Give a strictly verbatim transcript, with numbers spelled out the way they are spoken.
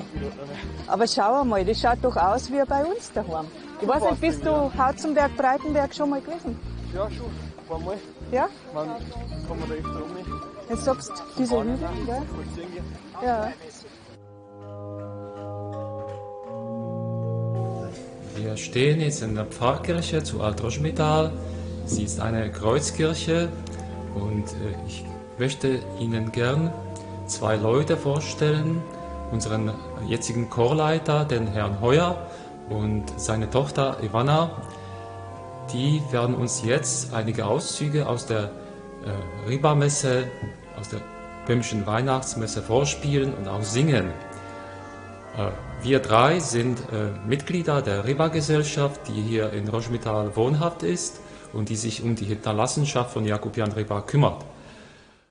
Aber schau mal, das schaut doch aus wie bei uns daheim. Ich weiß nicht, bist du Hauzenberg, Breitenberg schon mal gewesen? Ja, schon. Ein paar Mal. Ja? Man kann man da öfter um. Jetzt sagst du, diese Hügel, gell? Ja. Wir stehen jetzt in der Pfarrkirche zu Alt-Roschmital. Sie ist eine Kreuzkirche und äh, ich möchte Ihnen gern zwei Leute vorstellen. Unseren jetzigen Chorleiter, den Herrn Heuer, und seine Tochter Ivana. Die werden uns jetzt einige Auszüge aus der äh, Riba-Messe, aus der böhmischen Weihnachtsmesse vorspielen und auch singen. Äh, wir drei sind äh, Mitglieder der Riba-Gesellschaft, die hier in Roschmital wohnhaft ist und die sich um die Hinterlassenschaft von Jakub Jan Riba kümmert.